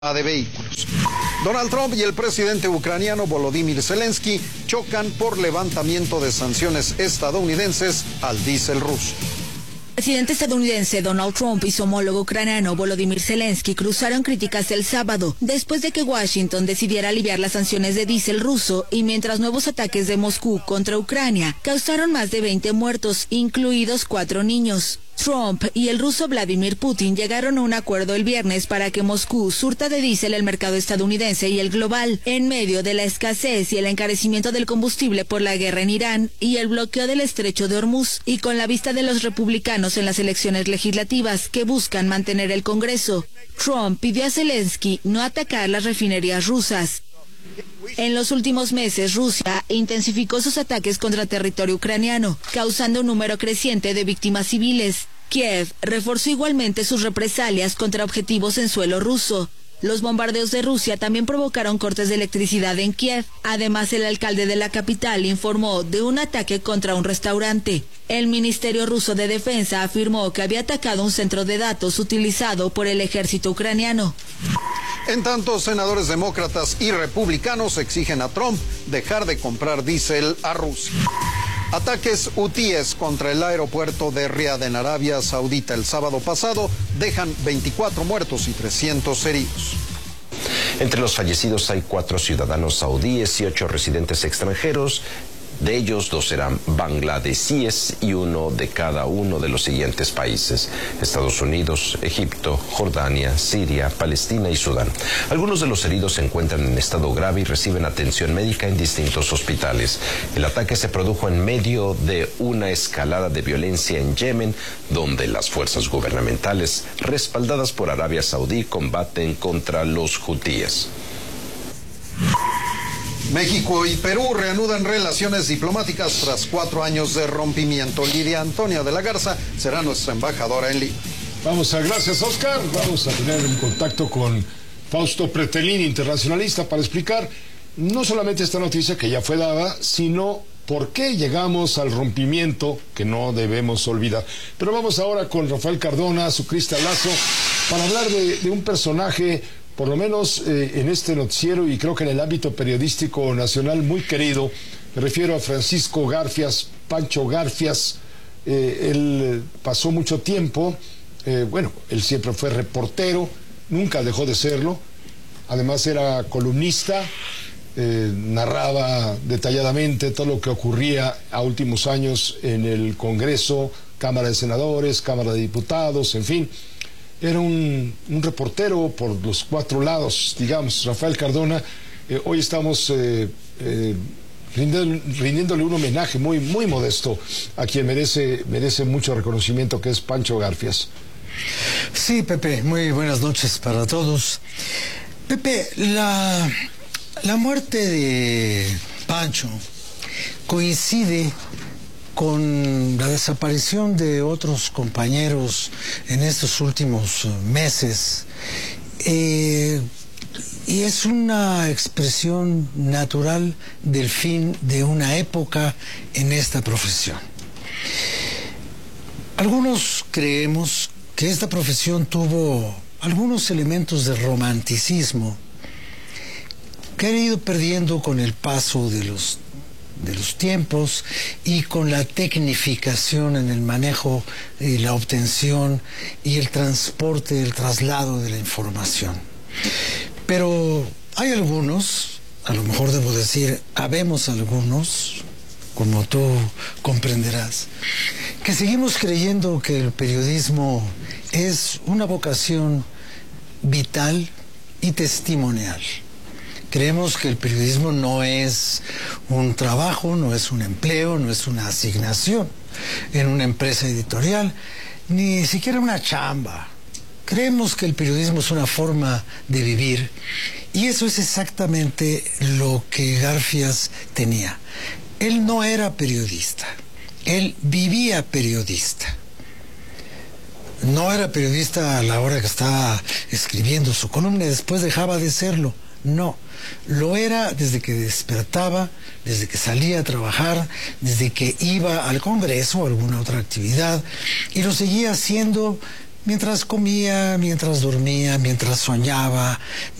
de vehículos. Donald Trump y el presidente ucraniano Volodymyr Zelensky chocan por levantamiento de sanciones estadounidenses al diésel ruso. El presidente estadounidense Donald Trump y su homólogo ucraniano Volodymyr Zelensky cruzaron críticas el sábado, después de que Washington decidiera aliviar las sanciones de diésel ruso y mientras nuevos ataques de Moscú contra Ucrania causaron más de 20 muertos, incluidos 4 niños. Trump y el ruso Vladimir Putin llegaron a un acuerdo el viernes para que Moscú surta de diésel el mercado estadounidense y el global, en medio de la escasez y el encarecimiento del combustible por la guerra en Irán y el bloqueo del estrecho de Hormuz, y con la vista de los republicanos en las elecciones legislativas que buscan mantener el Congreso. Trump pidió a Zelensky no atacar las refinerías rusas. En los últimos meses, Rusia intensificó sus ataques contra territorio ucraniano, causando un número creciente de víctimas civiles. Kiev reforzó igualmente sus represalias contra objetivos en suelo ruso. Los bombardeos de Rusia también provocaron cortes de electricidad en Kiev. Además, el alcalde de la capital informó de un ataque contra un restaurante. El Ministerio Ruso de Defensa afirmó que había atacado un centro de datos utilizado por el ejército ucraniano. En tanto, senadores demócratas y republicanos exigen a Trump dejar de comprar diésel a Rusia. Ataques hutíes contra el aeropuerto de Riad en Arabia Saudita el sábado pasado dejan 24 muertos y 300 heridos. Entre los fallecidos hay 4 ciudadanos saudíes y 8 residentes extranjeros. De ellos 2 eran bangladesíes y 1 de cada uno de los siguientes países: Estados Unidos, Egipto, Jordania, Siria, Palestina y Sudán. Algunos de los heridos se encuentran en estado grave y reciben atención médica en distintos hospitales. El ataque se produjo en medio de una escalada de violencia en Yemen, donde las fuerzas gubernamentales, respaldadas por Arabia Saudí, combaten contra los hutíes. México y Perú reanudan relaciones diplomáticas tras 4 años de rompimiento. Lidia Antonia de la Garza será nuestra embajadora en Lima. Gracias, Oscar. Vamos a tener un contacto con Fausto Pretelín, internacionalista, para explicar no solamente esta noticia que ya fue dada, sino por qué llegamos al rompimiento que no debemos olvidar. Pero vamos ahora con Rafael Cardona, su cristalazo, para hablar de un personaje, por lo menos en este noticiero y creo que en el ámbito periodístico nacional, muy querido. Me refiero a Francisco Garfias, Pancho Garfias. Él pasó mucho tiempo, él siempre fue reportero, nunca dejó de serlo. Además era columnista, narraba detalladamente todo lo que ocurría a últimos años en el Congreso, Cámara de Senadores, Cámara de Diputados, en fin. Era un reportero por los 4 lados, digamos. Rafael Cardona, hoy estamos rindiéndole un homenaje muy, muy modesto a quien merece mucho reconocimiento, que es Pancho Garfias. Sí, Pepe, muy buenas noches para todos. Pepe, la muerte de Pancho coincide con la desaparición de otros compañeros en estos últimos meses, y es una expresión natural del fin de una época en esta profesión. Algunos creemos que esta profesión tuvo algunos elementos de romanticismo que han ido perdiendo con el paso de los tiempos y con la tecnificación en el manejo y la obtención y el transporte, el traslado de la información. Pero hay algunos, a lo mejor debo decir, habemos algunos, como tú comprenderás, que seguimos creyendo que el periodismo es una vocación vital y testimonial. Creemos que el periodismo no es un trabajo, no es un empleo, no es una asignación en una empresa editorial, ni siquiera una chamba. Creemos que el periodismo es una forma de vivir, y eso es exactamente lo que Garfias tenía. Él no era periodista, él vivía periodista. No era periodista a la hora que estaba escribiendo su columna y después dejaba de serlo. No, lo era desde que despertaba, desde que salía a trabajar, desde que iba al Congreso o alguna otra actividad, y lo seguía haciendo mientras comía, mientras dormía, mientras soñaba,